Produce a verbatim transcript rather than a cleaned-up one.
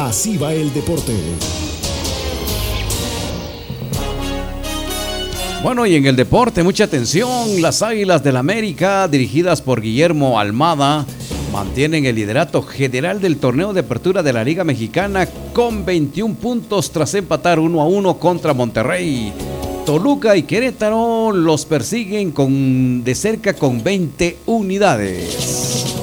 Así va el deporte. Bueno, y en el deporte, mucha atención. Las Águilas del América, dirigidas por Guillermo Almada, mantienen el liderato general del torneo de apertura de la Liga Mexicana con veintiún puntos tras empatar uno a uno contra Monterrey. Toluca y Querétaro los persiguen con, de cerca con veinte unidades.